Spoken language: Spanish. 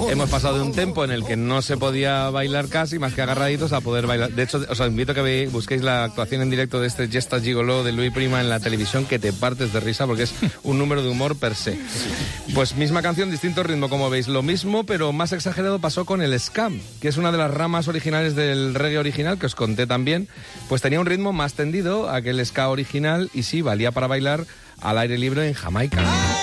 hemos pasado de un tempo en el que no se podía bailar casi, más que agarraditos, a poder bailar. De hecho, os invito a que busquéis la actuación en directo de este Gesta Gigoló de Louis Prima en la televisión, que te partes de risa porque es un número de humor per se. Pues misma canción, distinto ritmo, como veis. Lo mismo, pero más exagerado pasó con el ska, que es una de las ramas originales del reggae original, que os conté también. Pues tenía un ritmo más tendido a aquel ska original y sí, valía para bailar al aire libre en Jamaica.